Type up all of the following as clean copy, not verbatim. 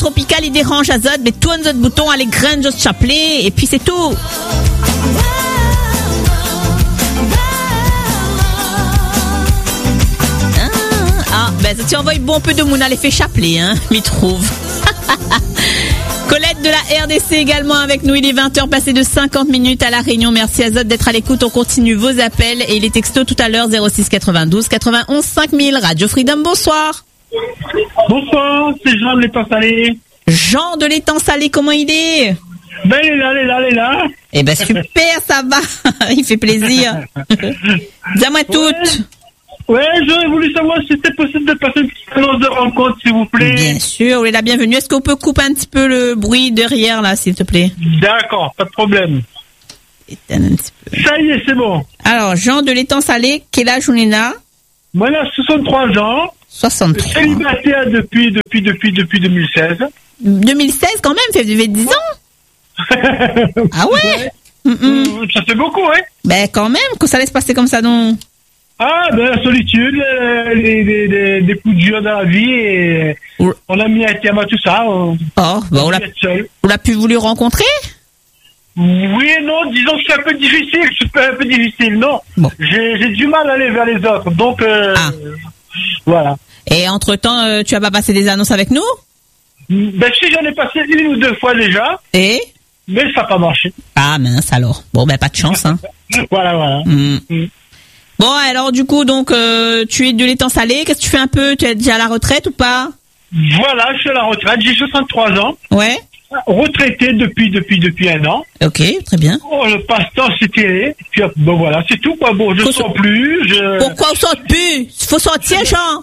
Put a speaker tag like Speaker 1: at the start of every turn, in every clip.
Speaker 1: tropical, il dérange à Zod, mais tout un autre bouton, allez, grain juste chapelet, et puis c'est tout. Ben, tu envoies bon peu de monde à l'effet chapelet, hein, m'y trouve. Colette de la RDC également avec nous. Il est 20h passé de 50 minutes à La Réunion. Merci à Zod d'être à l'écoute. On continue vos appels et les textos tout à l'heure 06 92 91 5000. Radio Freedom, bonsoir.
Speaker 2: Bonsoir, c'est Jean de l'étang salé.
Speaker 1: Jean de l'étang salé, comment il est?
Speaker 2: Ben, il est là.
Speaker 1: Eh ben, super, ça va. Il fait plaisir. Dis-moi toutes.
Speaker 2: Ouais, j'aurais voulu savoir si c'était possible de passer une petite annonce de rencontre, s'il vous plaît.
Speaker 1: Bien sûr, vous êtes la bienvenue. Est-ce qu'on peut couper un petit peu le bruit derrière, là, s'il te plaît?
Speaker 2: D'accord, pas de problème.
Speaker 1: Un petit peu.
Speaker 2: Ça y est, c'est bon.
Speaker 1: Alors, Jean de l'étang salé, quel âge on est là?
Speaker 2: Moi, là, 63 ans.
Speaker 1: 63.
Speaker 2: Célibataire depuis 2016.
Speaker 1: 2016, quand même, ça fait 10 ans. Ah ouais?
Speaker 2: Ça fait beaucoup, hein?
Speaker 1: Ben, quand même, que ça laisse passer comme ça, donc.
Speaker 2: Ah, ben, la solitude, des coups durs dans la vie, et on a mis un terme à tout ça.
Speaker 1: On l'a pu voulu rencontrer?
Speaker 2: Oui et non, disons que c'est un peu difficile, non. Bon. J'ai du mal à aller vers les autres, donc, voilà.
Speaker 1: Et entre-temps, tu as pas passé des annonces avec nous?
Speaker 2: Ben, si, j'en ai passé 1 ou 2 fois déjà.
Speaker 1: Et?
Speaker 2: Mais ça n'a pas marché.
Speaker 1: Ah, mince, alors. Bon, ben, pas de chance, hein.
Speaker 2: Voilà.
Speaker 1: Bon, alors du coup, donc tu es de l'étang salé. Qu'est-ce que tu fais un peu? Tu es déjà à la retraite ou pas?
Speaker 2: Voilà, je suis à la retraite. J'ai 63 ans.
Speaker 1: Ouais.
Speaker 2: Retraité depuis 1 an.
Speaker 1: Ok, très bien.
Speaker 2: Oh, le passe-temps, c'est télé. Puis bon, voilà, c'est tout, quoi. Bon, je sors plus.
Speaker 1: Pourquoi on sort plus? Il faut sortir, Jean.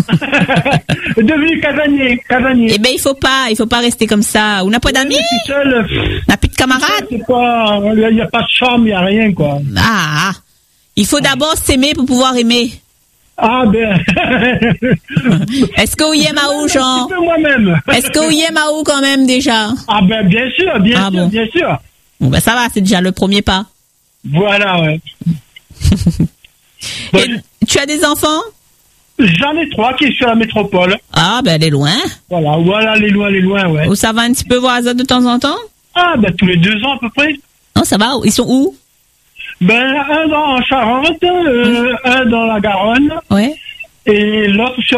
Speaker 2: Devenu casanier.
Speaker 1: Eh ben, il faut pas rester comme ça. On n'a pas d'amis?
Speaker 2: Je suis seul.
Speaker 1: On n'a plus de camarades?
Speaker 2: Il n'y a pas de chambre, il n'y a rien, quoi.
Speaker 1: Ah. Il faut d'abord s'aimer pour pouvoir aimer.
Speaker 2: Ah ben.
Speaker 1: Est-ce que vous y aimez où, Jean?
Speaker 2: Un petit peu moi-même.
Speaker 1: Est-ce que vous y aimez où quand même déjà?
Speaker 2: Ah ben bien sûr, bien sûr.
Speaker 1: Bon ben ça va, c'est déjà le premier pas.
Speaker 2: Voilà, ouais.
Speaker 1: Et tu as des enfants?
Speaker 2: J'en ai 3 qui sont sur la métropole.
Speaker 1: Ah ben elle est loin.
Speaker 2: Voilà, les loin, ouais.
Speaker 1: Où ça va un petit peu voir Azad de temps en temps?
Speaker 2: Ah ben tous les 2 ans à peu près.
Speaker 1: Non, ça va, ils sont où?
Speaker 2: Ben, un en Charente, un dans la Garonne.
Speaker 1: Ouais.
Speaker 2: Et l'autre sur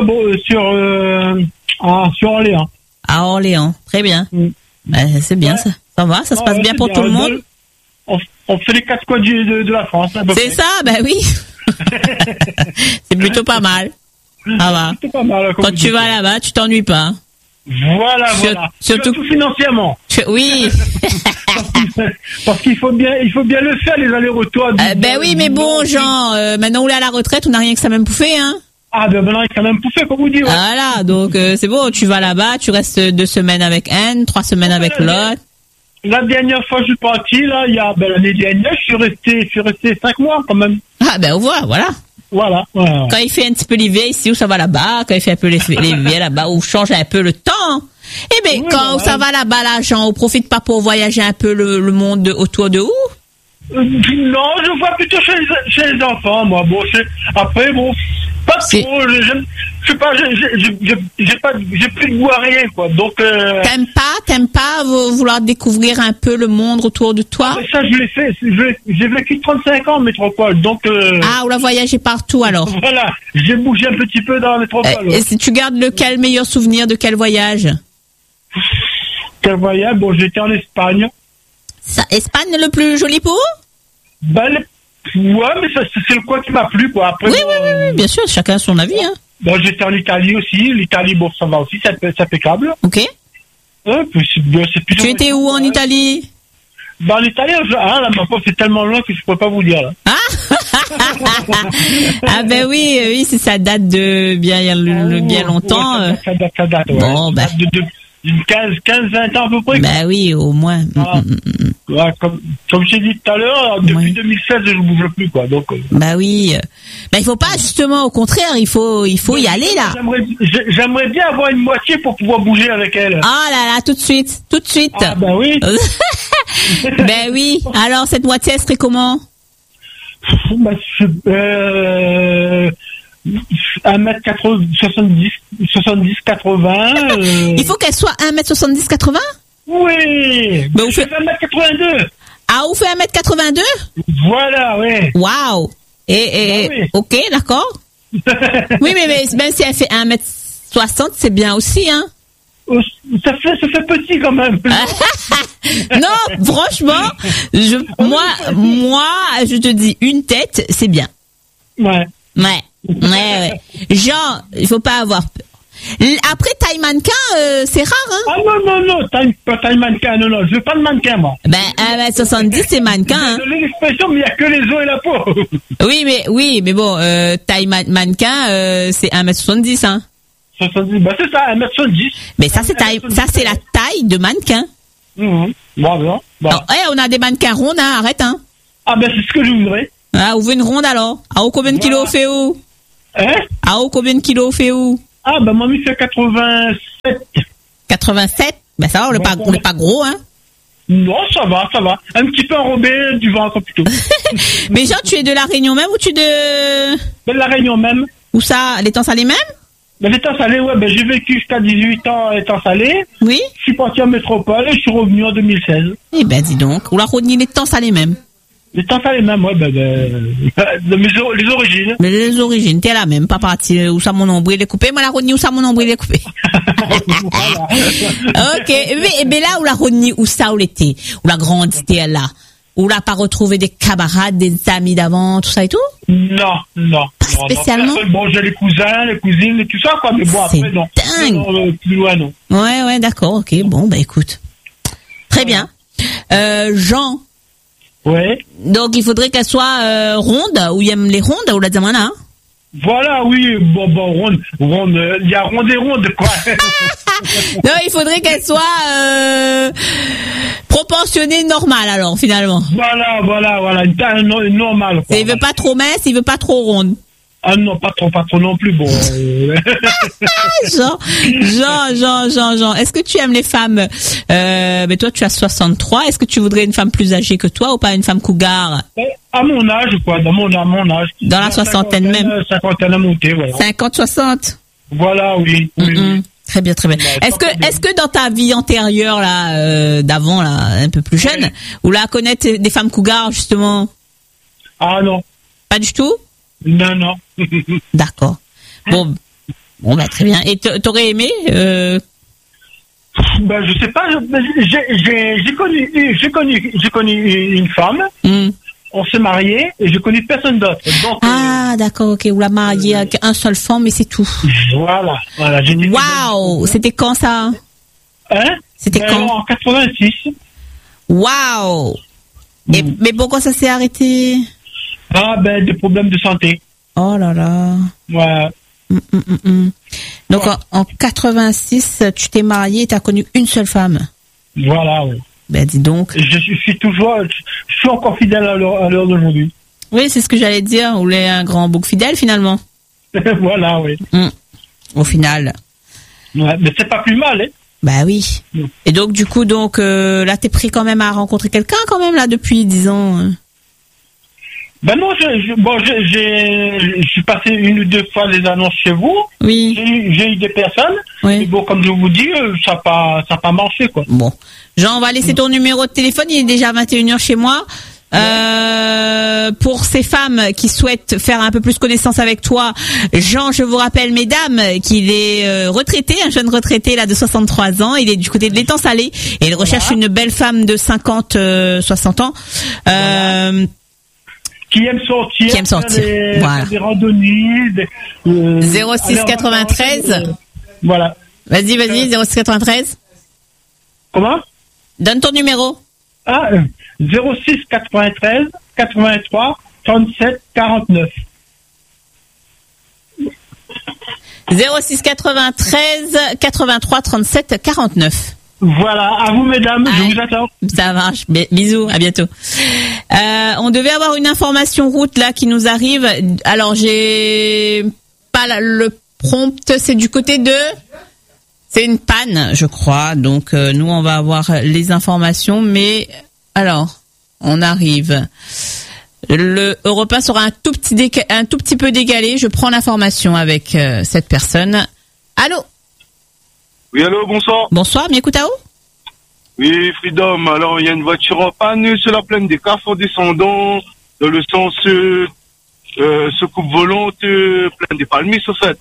Speaker 2: Orléans.
Speaker 1: À Orléans, très bien. Ben, c'est bien, ouais. Ça va, ça se passe bien pour tout le monde.
Speaker 2: On fait les 4 coins de la France.
Speaker 1: C'est ça, ben oui. C'est plutôt pas mal. Ça va.
Speaker 2: C'est pas mal.
Speaker 1: Quand tu vas là-bas, tu t'ennuies pas.
Speaker 2: Voilà. Surtout financièrement.
Speaker 1: Oui.
Speaker 2: Parce qu'il faut bien le faire, les allers-retours.
Speaker 1: Ben oui, mais bon, Jean, maintenant on est à la retraite, on n'a rien que ça même pouffé, hein.
Speaker 2: Ah, ben maintenant, il est quand même pouffé, comme vous dites. Ouais.
Speaker 1: Voilà, donc c'est bon, tu vas là-bas, tu restes 2 semaines avec un, 3 semaines avec l'autre.
Speaker 2: La dernière fois, je suis parti, là, l'année dernière, je suis resté 5 mois, quand même.
Speaker 1: Ah, ben, on voit, voilà.
Speaker 2: Voilà.
Speaker 1: Quand il fait un petit peu l'hiver ici, où ça va là-bas, quand il fait un peu l'hiver là-bas, où change un peu le temps. Eh bien, oui, quand ça va là-bas, là, Jean, on profite pas pour voyager un peu le monde autour de où?
Speaker 2: Non, je vois plutôt chez les enfants, moi. Bon, après, bon, pas trop. Je sais pas, j'ai plus de goût à rien, quoi. Donc.
Speaker 1: T'aimes pas vouloir découvrir un peu le monde autour de toi?
Speaker 2: Ça, je l'ai fait. J'ai vécu 35 ans en métropole, donc.
Speaker 1: Ah, on a voyagé partout alors.
Speaker 2: Voilà, j'ai bougé un petit peu dans la métropole.
Speaker 1: Et si tu gardes lequel meilleur souvenir de quel voyage?
Speaker 2: Quel voyage? Bon, j'étais en Espagne.
Speaker 1: Espagne le plus joli pour?
Speaker 2: Ben, ouais, mais c'est le coin qui m'a plu, quoi. Après,
Speaker 1: oui, bien sûr, chacun a son avis, hein.
Speaker 2: Bon, j'étais en Italie aussi. L'Italie, bon, ça va aussi, c'est impeccable.
Speaker 1: Ok.
Speaker 2: Ouais, c'est plus.
Speaker 1: Tu étais où en Italie?
Speaker 2: Ben, en Italie, là, ma pauvre, c'est tellement loin que je pourrais pas vous dire, là.
Speaker 1: Ah ben oui, si ça date de bien longtemps.
Speaker 2: Ouais, ça date, ouais.
Speaker 1: Bon, ben.
Speaker 2: Une 15-20 ans à peu près.
Speaker 1: Ben oui, au moins.
Speaker 2: Ouais, comme j'ai dit tout à l'heure, depuis 2016, je ne bouge plus, quoi. Donc.
Speaker 1: Ben oui. Ben il faut pas, justement, au contraire, il faut y aller, là.
Speaker 2: J'aimerais bien avoir une moitié pour pouvoir bouger avec elle.
Speaker 1: Ah là, tout de suite.
Speaker 2: Ah, ben oui.
Speaker 1: Ben oui. Alors, cette moitié, elle serait comment?
Speaker 2: 1m70, 80.
Speaker 1: Il faut qu'elle soit 1m70, 80?
Speaker 2: Oui.
Speaker 1: Bah, vous faites
Speaker 2: 1m82.
Speaker 1: Ah, vous faites 1m82?
Speaker 2: Voilà, ouais.
Speaker 1: Waouh. Et
Speaker 2: oui.
Speaker 1: ok, d'accord. Oui, mais même si elle fait 1m60, c'est bien aussi, hein.
Speaker 2: Ça fait petit quand même.
Speaker 1: Non, franchement, moi, je te dis, une tête, c'est bien.
Speaker 2: Ouais.
Speaker 1: Ouais. Genre, il faut pas avoir peur. Après, taille mannequin, c'est rare, hein.
Speaker 2: Ah non, taille mannequin, non, je veux pas de mannequin, moi.
Speaker 1: Ben, 1m70, c'est mannequin, hein.
Speaker 2: Désolé l'expression, mais il y a que les os et la peau.
Speaker 1: Oui, mais bon, taille mannequin, c'est 1m70, hein.
Speaker 2: 70, bah c'est ça, 1m70.
Speaker 1: Mais ça, c'est la taille de mannequin.
Speaker 2: Bon.
Speaker 1: Alors, on a des mannequins ronds, hein, arrête, hein.
Speaker 2: Ah, ben, c'est ce que je voudrais.
Speaker 1: Ah, vous voulez une ronde, alors? Ah, combien de kilos fait où?
Speaker 2: Hein?
Speaker 1: Ah, combien de kilos fait où?
Speaker 2: Ah, ben, mamie fait 87.
Speaker 1: 87? Ben, ça va, on n'est pas gros, hein.
Speaker 2: Non, ça va. Un petit peu enrobé du ventre, plutôt.
Speaker 1: Mais genre, tu es de La Réunion même ou tu es de...
Speaker 2: De La Réunion même.
Speaker 1: Où ça? L'étang salé même?
Speaker 2: Ben, l'étang salé, ouais, ben, j'ai vécu jusqu'à 18 ans à l'étang salé.
Speaker 1: Oui.
Speaker 2: Je suis parti en métropole et je suis revenu en 2016.
Speaker 1: Eh ben, dis donc. Ou la Rodney, l'étang salé même?
Speaker 2: L'étang salé même, ouais, les origines.
Speaker 1: Mais les origines, t'es la même, pas parti où ça mon nombril est coupé. Moi, la Rodney, où ça mon nombril est coupé. Ok. Mais là, où la Rodney, où ça, où l'été? Où la grande t'es là? Où là, pas retrouvé des camarades, des amis d'avant, tout ça et tout?
Speaker 2: Non.
Speaker 1: Spécialement?
Speaker 2: Bon, j'ai les cousins, les cousines et tout ça, quoi, mais bon, après, non.
Speaker 1: Dingue.
Speaker 2: Non, plus loin, non.
Speaker 1: Ouais, d'accord, ok. Bon, bah, écoute. Très bien. Jean.
Speaker 2: Ouais.
Speaker 1: Donc, il faudrait qu'elle soit ronde, ou il aime les rondes, ou la zamana, hein?
Speaker 2: Voilà, oui, bon, ronde, il y a ronde et ronde, quoi.
Speaker 1: Non, il faudrait qu'elle soit proportionnée normale, alors, finalement.
Speaker 2: Voilà, une taille normale, quoi.
Speaker 1: Il veut pas trop mince, il veut pas trop ronde.
Speaker 2: Ah non, pas trop non plus, bon.
Speaker 1: Jean, est-ce que tu aimes les femmes mais toi, tu as 63. Est-ce que tu voudrais une femme plus âgée que toi ou pas une femme cougar?
Speaker 2: À mon âge, quoi, dans mon âge.
Speaker 1: Dans la soixantaine même.
Speaker 2: Cinquantaine à monter, voilà.
Speaker 1: 50, 60.
Speaker 2: Voilà, oui.
Speaker 1: Très bien. Est-ce que dans ta vie antérieure, là, d'avant, là, un peu plus jeune, ou là, connaître des femmes cougars, justement?
Speaker 2: Ah non.
Speaker 1: Pas du tout?
Speaker 2: Non.
Speaker 1: D'accord. Bon, bah, très bien. Et t'aurais aimé,
Speaker 2: Ben, je sais pas, j'ai connu une femme. On s'est mariés et j'ai connu personne d'autre. Donc,
Speaker 1: d'accord, ok. Ou la mariée avec un seul femme, mais c'est tout.
Speaker 2: Voilà.
Speaker 1: Waouh! C'était quand ça?
Speaker 2: Hein?
Speaker 1: C'était quand?
Speaker 2: En 86.
Speaker 1: Waouh! Mais pourquoi ça s'est arrêté?
Speaker 2: Ah, ben, des problèmes de santé.
Speaker 1: Oh là là.
Speaker 2: Ouais.
Speaker 1: Donc, en 86, tu t'es marié et t'as connu une seule femme.
Speaker 2: Voilà, oui.
Speaker 1: Ben, dis donc.
Speaker 2: Je suis encore fidèle à l'heure d'aujourd'hui.
Speaker 1: Oui, c'est ce que j'allais dire. Vous voulez un grand bouc fidèle, finalement.
Speaker 2: Voilà, oui.
Speaker 1: Au final.
Speaker 2: Ouais, mais c'est pas plus mal, hein.
Speaker 1: Bah oui. Et donc, du coup, là, t'es pris quand même à rencontrer quelqu'un, quand même, là, depuis 10 ans.
Speaker 2: Ben non, je suis passé 1 ou 2 fois les annonces chez vous.
Speaker 1: Oui.
Speaker 2: J'ai eu des personnes.
Speaker 1: Oui.
Speaker 2: Mais bon, comme je vous dis, ça n'a pas marché, quoi.
Speaker 1: Bon. Jean, on va laisser ton numéro de téléphone. Il est déjà 21h chez moi. Pour ces femmes qui souhaitent faire un peu plus connaissance avec toi, Jean, je vous rappelle, mesdames, qu'il est retraité, un jeune retraité là de 63 ans. Il est du côté de l'étang salé et il recherche une belle femme de 50-60 ans.
Speaker 2: Qui aime sortir.
Speaker 1: Voilà.
Speaker 2: Des randonnées.
Speaker 1: 06 93.
Speaker 2: Voilà.
Speaker 1: Vas-y, 06 93.
Speaker 2: Comment?
Speaker 1: Donne ton numéro.
Speaker 2: 06 93 83 37 49.
Speaker 1: 06 93 83 37 49.
Speaker 2: Voilà, à vous mesdames, je vous attends.
Speaker 1: Ça marche, bisous, à bientôt. On devait avoir une information route là qui nous arrive. Alors j'ai pas le prompt, c'est du côté de... C'est une panne, je crois. Donc nous on va avoir les informations, mais alors on arrive. Le Europe 1 sera un tout petit peu décalé. Je prends l'information avec cette personne. Allô?
Speaker 2: Oui, allô, bonsoir.
Speaker 1: Bonsoir, m'écoute à où?
Speaker 2: Oui, Freedom. Alors, il y a une voiture en panne sur la plaine des Cafres en descendant dans le sens secoupe volante, plaine des Palmis, au fait.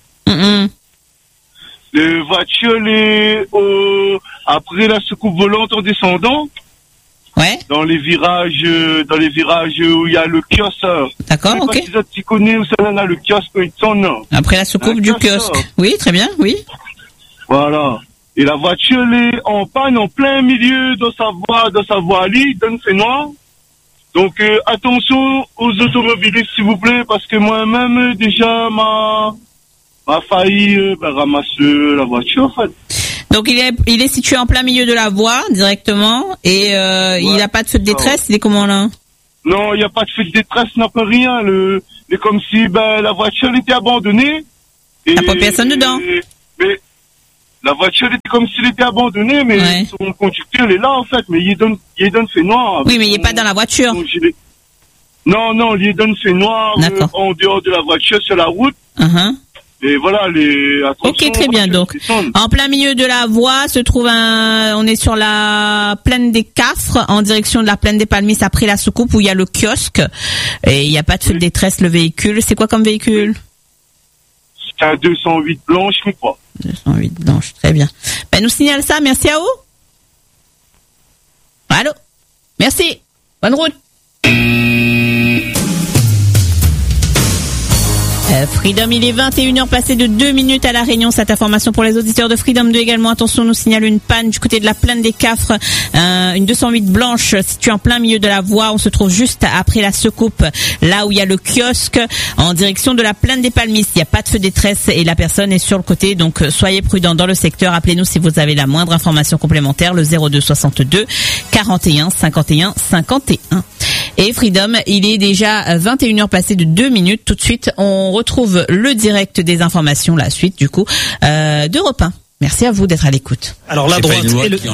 Speaker 2: La voiture est après la secoupe volante en descendant.
Speaker 1: Ouais.
Speaker 2: Dans les virages où il y a le kiosque.
Speaker 1: D'accord, ok.
Speaker 2: Tu connais où ça en a le kiosque,
Speaker 1: après la soucoupe du kiosque. Oui, très bien, oui.
Speaker 2: Voilà. Et la voiture est en panne en plein milieu de sa voie donne fait noir. Donc attention aux automobilistes s'il vous plaît, parce que moi-même déjà m'a failli ramasser la voiture en fait.
Speaker 1: Donc il est situé en plein milieu de la voie directement et il n'a pas de feu de détresse, il est comment là?
Speaker 2: Non, il n'y a pas de feu de détresse, n'a pas rien. C'est comme si la voiture était abandonnée.
Speaker 1: Il n'y a pas personne dedans.
Speaker 2: Mais la voiture était comme s'il était abandonnée, mais son conducteur est là en fait, mais il donne fait noir.
Speaker 1: Oui, mais il n'est pas dans la voiture.
Speaker 2: Non, il donne fait noir en dehors de la voiture sur la route. Et voilà,
Speaker 1: ok, très bien. Donc, en plein milieu de la voie se trouve on est sur la plaine des Cafres, en direction de la plaine des Palmis après la soucoupe où il y a le kiosque. Et il n'y a pas de feu de détresse, le véhicule. C'est quoi comme véhicule?
Speaker 2: C'est un 208 blanche, je crois.
Speaker 1: 208 blanche, très bien. Nous signale ça, merci à vous. Allô? Merci. Bonne route. Freedom, il est 21h passé de 2 minutes à La Réunion. Cette information pour les auditeurs de Freedom 2 également. Attention, nous signale une panne du côté de la plaine des Cafres. Une 208 blanche située en plein milieu de la voie. On se trouve juste après la secoupe, là où il y a le kiosque, en direction de la plaine des Palmis. Il n'y a pas de feu de détresse et la personne est sur le côté. Donc, soyez prudents dans le secteur. Appelez-nous si vous avez la moindre information complémentaire. Le 02 62 41 51 51. Et Freedom, il est déjà 21h passé de 2 minutes. Tout de suite, on retrouve le direct des informations, la suite du coup, d'Europe 1. Merci à vous d'être à l'écoute.
Speaker 3: Alors la droite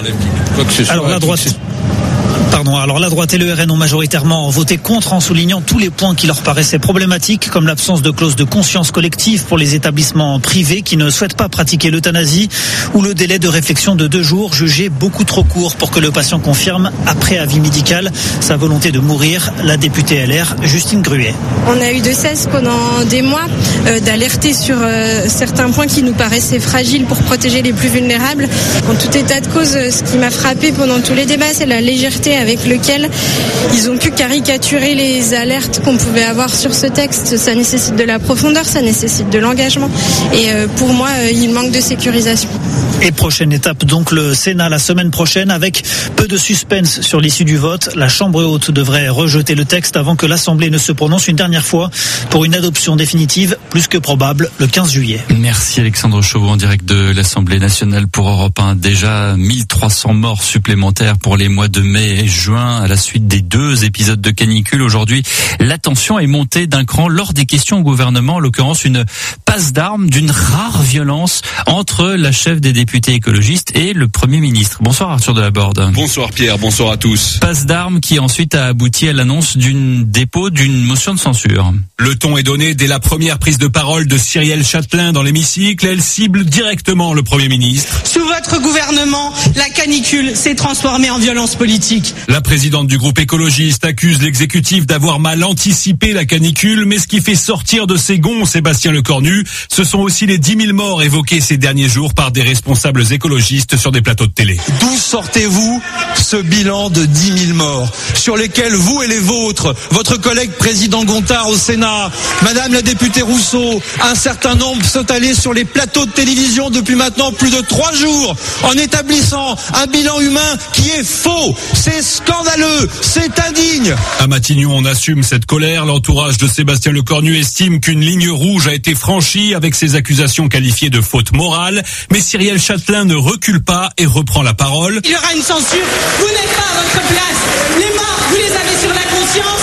Speaker 3: et le RN ont majoritairement voté contre en soulignant tous les points qui leur paraissaient problématiques, comme l'absence de clause de conscience collective pour les établissements privés qui ne souhaitent pas pratiquer l'euthanasie, ou le délai de réflexion de 2 jours jugé beaucoup trop court pour que le patient confirme, après avis médical, sa volonté de mourir. La députée LR, Justine Gruet.
Speaker 4: On a eu de cesse pendant des mois d'alerter sur certains points qui nous paraissaient fragiles pour protéger les plus vulnérables. En tout état de cause, ce qui m'a frappé pendant tous les débats, c'est la légèreté avec lequel ils ont pu caricaturer les alertes qu'on pouvait avoir sur ce texte. Ça nécessite de la profondeur, ça nécessite de l'engagement. Et pour moi, il manque de sécurisation.
Speaker 3: Et prochaine étape, donc le Sénat la semaine prochaine, avec peu de suspense sur l'issue du vote. La Chambre haute devrait rejeter le texte avant que l'Assemblée ne se prononce une dernière fois pour une adoption définitive, plus que probable, le 15 juillet.
Speaker 5: Merci Alexandre Chauveau en direct de l'Assemblée nationale pour Europe 1. Déjà 1300 morts supplémentaires pour les mois de mai et juin à la suite des 2 épisodes de canicule. Aujourd'hui, la tension est montée d'un cran lors des questions au gouvernement, en l'occurrence une passe d'armes d'une rare violence entre la chef des députés écologistes et le Premier ministre. Bonsoir Arthur Delaborde.
Speaker 6: Bonsoir Pierre, bonsoir à tous.
Speaker 5: Passe d'armes qui ensuite a abouti à l'annonce dépôt d'une motion de censure.
Speaker 6: Le ton est donné dès la première prise de parole de Cyrielle Châtelain dans l'hémicycle. Elle cible directement le Premier ministre.
Speaker 7: Sous votre gouvernement, la canicule s'est transformée en violence politique.
Speaker 6: La présidente du groupe écologiste accuse l'exécutif d'avoir mal anticipé la canicule, mais ce qui fait sortir de ses gonds Sébastien Lecornu, ce sont aussi les 10 000 morts évoqués ces derniers jours par des responsables écologistes sur des plateaux de télé.
Speaker 8: D'où sortez-vous ce bilan de 10 000 morts, sur lesquels vous et les vôtres, votre collègue président Gontard au Sénat, madame la députée Rousseau, un certain nombre sont allés sur les plateaux de télévision depuis maintenant plus de 3 jours, en établissant un bilan humain qui est faux. C'est scandaleux, c'est indigne.
Speaker 6: À Matignon, on assume cette colère. L'entourage de Sébastien Lecornu estime qu'une ligne rouge a été franchie avec ces accusations qualifiées de faute morale. Mais Cyrielle Châtelain ne recule pas et reprend la parole.
Speaker 7: Il y aura une censure. Vous n'êtes pas à votre place. Les morts, vous les avez sur la conscience.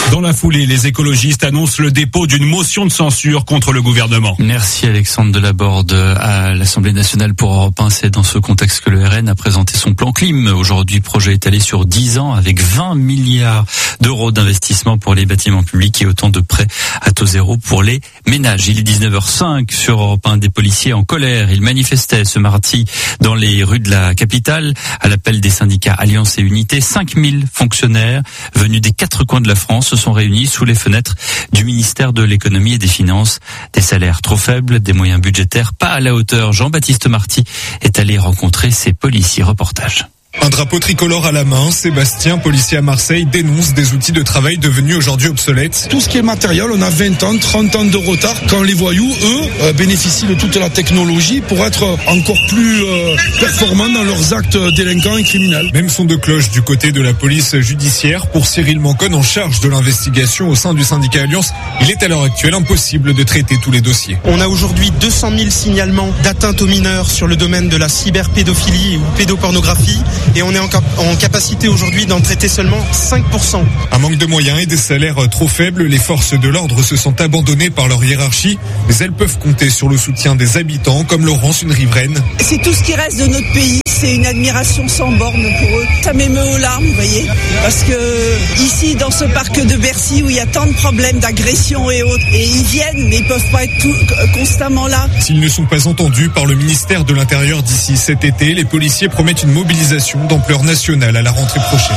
Speaker 6: Dans la foulée, les écologistes annoncent le dépôt d'une motion de censure contre le gouvernement.
Speaker 5: Merci Alexandre Delaborde. À l'Assemblée nationale pour Europe 1, c'est dans ce contexte que le RN a présenté son plan Clim. Aujourd'hui, projet étalé sur 10 ans avec 20 milliards d'euros d'investissement pour les bâtiments publics et autant de prêts à taux zéro pour les ménages. Il est 19h05 sur Europe 1. Des policiers en colère. Ils manifestaient ce mardi dans les rues de la capitale à l'appel des syndicats Alliance et Unité. 5000 fonctionnaires venus des 4 coins de la France se sont réunis sous les fenêtres du ministère de l'économie et des finances. Des salaires trop faibles, des moyens budgétaires pas à la hauteur. Jean-Baptiste Marty est allé rencontrer ces policiers. Reportage.
Speaker 9: Un drapeau tricolore à la main, Sébastien, policier à Marseille, dénonce des outils de travail devenus aujourd'hui obsolètes.
Speaker 10: Tout ce qui est matériel, on a 20 ans, 30 ans de retard. Quand les voyous, eux, bénéficient de toute la technologie pour être encore plus performants dans leurs actes délinquants et criminels.
Speaker 9: Même son de cloche du côté de la police judiciaire. Pour Cyril Mancon, en charge de l'investigation au sein du syndicat Alliance, il est à l'heure actuelle impossible de traiter tous les dossiers.
Speaker 11: On a aujourd'hui 200 000 signalements d'atteinte aux mineurs sur le domaine de la cyberpédophilie ou pédopornographie. Et on est en capacité aujourd'hui d'en traiter seulement 5%.
Speaker 9: Un manque de moyens et des salaires trop faibles, les forces de l'ordre se sentent abandonnées par leur hiérarchie, mais elles peuvent compter sur le soutien des habitants, comme Laurence, une riveraine.
Speaker 12: C'est tout ce qui reste de notre pays, c'est une admiration sans borne pour eux. Ça m'émeut aux larmes, vous voyez, parce que ici, dans ce parc de Bercy, où il y a tant de problèmes d'agression et autres, et ils viennent, mais ils peuvent pas être constamment là.
Speaker 9: S'ils ne sont pas entendus par le ministère de l'Intérieur d'ici cet été, les policiers promettent une mobilisation d'ampleur nationale à la rentrée prochaine.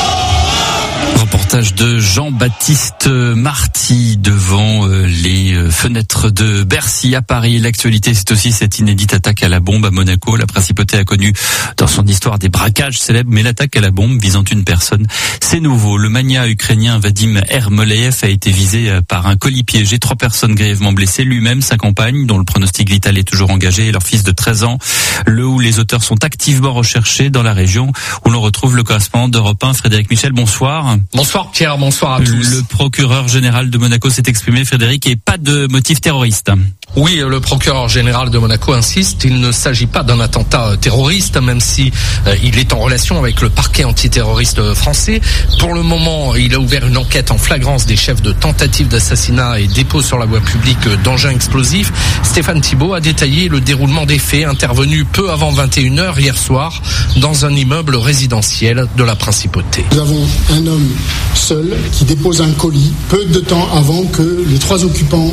Speaker 5: Reportage de Jean-Baptiste Marty devant les fenêtres de Bercy à Paris. L'actualité, c'est aussi cette inédite attaque à la bombe à Monaco. La principauté a connu dans son histoire des braquages célèbres, mais l'attaque à la bombe visant une personne, c'est nouveau. Le magnat ukrainien Vadim Ermolaev a été visé par un colis piégé. 3 personnes grièvement blessées, lui-même, sa compagne, dont le pronostic vital est toujours engagé, et leur fils de 13 ans. Les auteurs sont activement recherchés dans la région où l'on retrouve le correspondant d'Europe 1, Frédéric Michel. Bonsoir.
Speaker 13: Bonsoir Pierre, bonsoir à tous.
Speaker 5: Le procureur général de Monaco s'est exprimé, Frédéric, et pas de motif terroriste.
Speaker 13: Oui, le procureur général de Monaco insiste, il ne s'agit pas d'un attentat terroriste, même si il est en relation avec le parquet antiterroriste français. Pour le moment, il a ouvert une enquête en flagrance des chefs de tentative d'assassinat et dépôt sur la voie publique d'engins explosifs. Stéphane Thibault a détaillé le déroulement des faits intervenus peu avant 21h hier soir dans un immeuble résidentiel de la principauté.
Speaker 14: Nous avons un homme seul qui dépose un colis peu de temps avant que les 3 occupants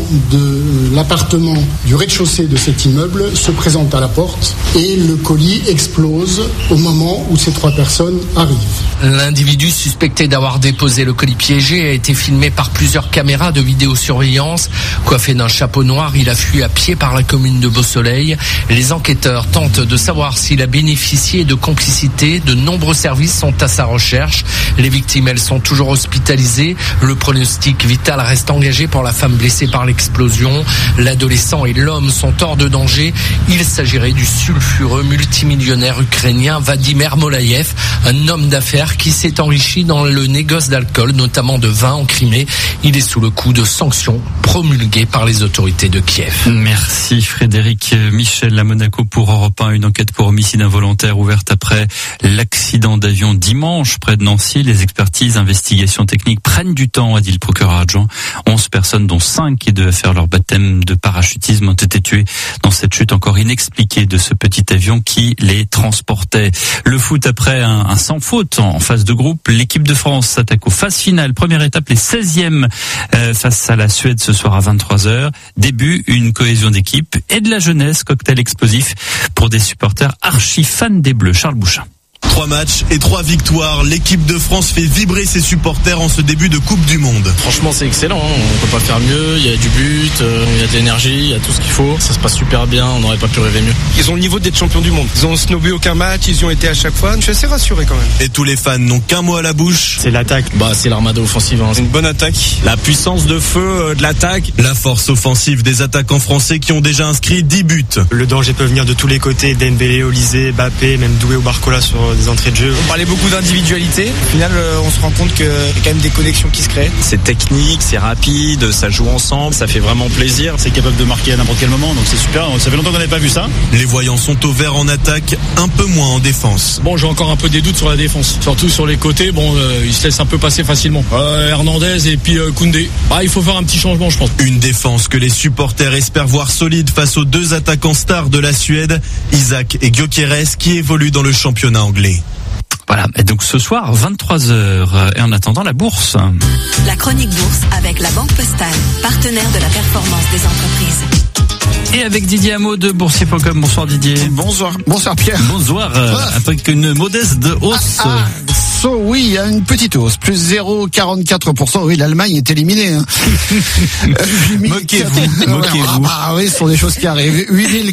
Speaker 14: de l'appartement du rez-de-chaussée de cet immeuble se présentent à la porte et le colis explose au moment où ces 3 personnes arrivent.
Speaker 13: L'individu suspecté d'avoir déposé le colis piégé a été filmé par plusieurs caméras de vidéosurveillance. Coiffé d'un chapeau noir, il a fui à pied par la commune de Beausoleil. Les enquêteurs tentent de savoir s'il a bénéficié de complicité. De nombreux services sont à sa recherche. Les victimes, elles, sont toujours hospitalisées. Le pronostic vital reste engagé pour la femme blessée par l'explosion. L'adolescent et l'homme sont hors de danger. Il s'agirait du sulfureux multimillionnaire ukrainien Vadim Ermolaev, un homme d'affaires qui s'est enrichi dans le négoce d'alcool, notamment de vin en Crimée. Il est sous le coup de sanctions promulguées par les autorités de Kiev.
Speaker 5: Merci Frédéric Michel. À Monaco pour Europe 1, une enquête pour homicide involontaire ouverte après l'accident d'avion dimanche près de Nancy. Les expertises, investigations techniques prennent du temps, a dit le procureur adjoint. 11 personnes, dont 5 qui devaient faire leur baptême de parachutisme, ont été tuées dans cette chute encore inexpliquée de ce petit avion qui les transportait. Le foot après un sans faute en phase de groupe. L'équipe de France s'attaque aux phases finales. Première étape, les 16e face à la Suède ce soir à 23h. Début, une cohésion d'équipe et de la jeunesse, cocktail explosif pour des supporters archi fans des Bleus. Charles Bouchin.
Speaker 15: 3 matchs et 3 victoires. L'équipe de France fait vibrer ses supporters en ce début de Coupe du Monde.
Speaker 16: Franchement, c'est excellent. On peut pas faire mieux. Il y a du but, il y a de l'énergie, il y a tout ce qu'il faut. Ça se passe super bien. On n'aurait pas pu rêver mieux.
Speaker 11: Ils ont le niveau d'être champions du monde. Ils ont snobé aucun match. Ils y ont été à chaque fois. Je suis assez rassuré quand même.
Speaker 15: Et tous les fans n'ont qu'un mot à la bouche.
Speaker 16: C'est l'attaque. C'est l'armada offensive.
Speaker 11: C'est une bonne attaque.
Speaker 16: La puissance de feu de l'attaque.
Speaker 15: La force offensive des attaquants français qui ont déjà inscrit 10 buts.
Speaker 17: Le danger peut venir de tous les côtés. Dembélé, Olysée, Mbappé, même Doué ou Barcola sur
Speaker 16: des entrées de jeu. On parlait beaucoup d'individualité. Au final, on se rend compte qu'il y a quand même des connexions qui se créent.
Speaker 17: C'est technique, c'est rapide, ça joue ensemble, ça fait vraiment plaisir.
Speaker 18: C'est capable de marquer à n'importe quel moment, donc c'est super. Ça fait longtemps qu'on n'avait pas vu ça.
Speaker 15: Les Voyants sont au vert en attaque, un peu moins en défense.
Speaker 16: Bon, j'ai encore un peu des doutes sur la défense. Surtout sur les côtés, ils se laissent un peu passer facilement. Hernandez et puis Koundé. Il faut faire un petit changement, je pense.
Speaker 15: Une défense que les supporters espèrent voir solide face aux deux attaquants stars de la Suède, Isaac et Gyökeres, qui évoluent dans le championnat anglais.
Speaker 5: Voilà, et donc ce soir, 23h, et en attendant la bourse.
Speaker 19: La chronique bourse avec la Banque Postale, partenaire de la performance des entreprises.
Speaker 5: Et avec Didier Hameau de Boursier.com. Bonsoir Didier.
Speaker 20: Bonsoir Pierre.
Speaker 5: Bonsoir, avec une modeste hausse.
Speaker 20: Oui, il y a une petite hausse, plus 0,44%. Oui, l'Allemagne est éliminée.
Speaker 5: Moquez-vous.
Speaker 20: Oui, ce sont des choses qui arrivent.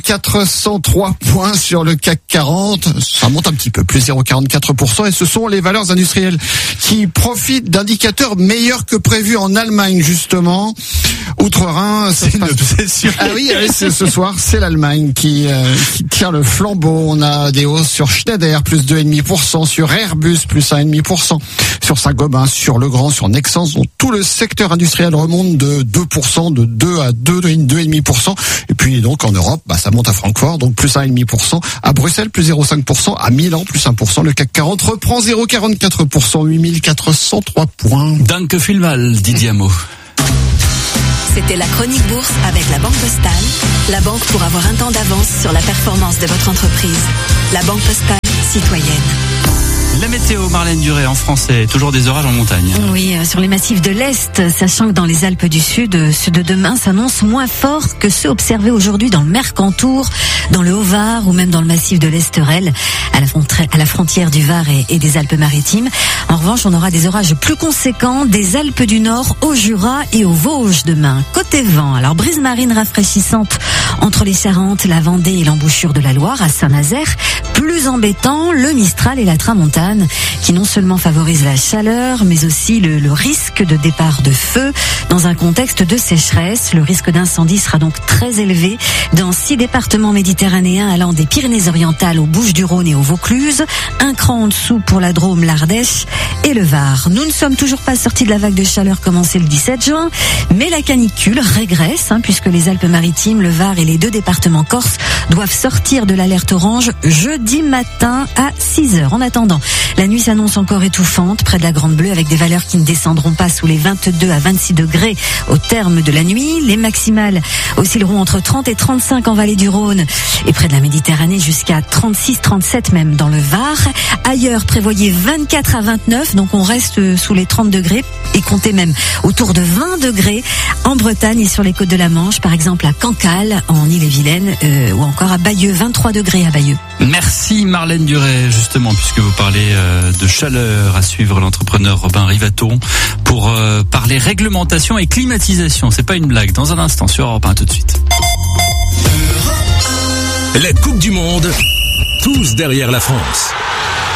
Speaker 20: 8403 points sur le CAC 40. Ça monte un petit peu, plus 0,44%. Et ce sont les valeurs industrielles qui profitent d'indicateurs meilleurs que prévu en Allemagne, justement. Outre-Rhin,
Speaker 15: c'est une obsession.
Speaker 20: Ce soir, c'est l'Allemagne qui tire le flambeau. On a des hausses sur Schneider, plus 2,5%, sur Airbus, plus 1,5%, sur Saint-Gobain, sur Legrand, sur Nexans, dont tout le secteur industriel remonte de 2%, de 2 à 2,5%. Et puis donc en Europe, ça monte à Francfort, donc plus 1,5%, à Bruxelles, plus 0,5%, à Milan, plus 1%. Le CAC 40 reprend 0,44%, 8403 points.
Speaker 5: Danke vielmals, Didier Hameau.
Speaker 19: C'était la chronique bourse avec la Banque Postale, la banque pour avoir un temps d'avance sur la performance de votre entreprise. La Banque Postale citoyenne.
Speaker 5: La météo, Marlène Duré, en français, toujours des orages en montagne.
Speaker 21: Oui, sur les massifs de l'Est, sachant que dans les Alpes du Sud, ceux de demain s'annoncent moins forts que ceux observés aujourd'hui dans le Mercantour, dans le Haut-Var ou même dans le massif de l'Esterel, à la frontière du Var et des Alpes-Maritimes. En revanche, on aura des orages plus conséquents des Alpes du Nord au Jura et aux Vosges demain. Côté vent, alors brise marine rafraîchissante entre les Charentes, la Vendée et l'embouchure de la Loire à Saint-Nazaire. Plus embêtant, le Mistral et la Tramontane, qui non seulement favorisent la chaleur, mais aussi le risque de départ de feu. Dans un contexte de sécheresse, le risque d'incendie sera donc très élevé dans 6 départements méditerranéens allant des Pyrénées-Orientales aux Bouches-du-Rhône et aux Vaucluse, un cran en dessous pour la Drôme, l'Ardèche et le Var. Nous ne sommes toujours pas sortis de la vague de chaleur commencée le 17 juin, mais la canicule régresse, puisque les Alpes-Maritimes, le Var et les 2 départements corses doivent sortir de l'alerte orange jeudi matin à 6h. En attendant, la nuit s'annonce encore étouffante près de la Grande Bleue avec des valeurs qui ne descendront pas sous les 22 à 26 degrés au terme de la nuit. Les maximales oscilleront entre 30 et 35 en vallée du Rhône et près de la Méditerranée jusqu'à 36, 37 même dans le Var. Ailleurs, prévoyez 24 à 29, donc on reste sous les 30 degrés et comptez même autour de 20 degrés en Bretagne et sur les côtes de la Manche, par exemple à Cancale en Ille-et-Vilaine ou encore à Bayeux, 23 degrés à Bayeux.
Speaker 5: Merci Marlène Duré, justement, puisque vous parlez de chaleur, à suivre l'entrepreneur Robin Rivaton pour parler réglementation et climatisation. C'est pas une blague. Dans un instant sur Europe 1, tout de suite.
Speaker 22: La Coupe du Monde, tous derrière la France.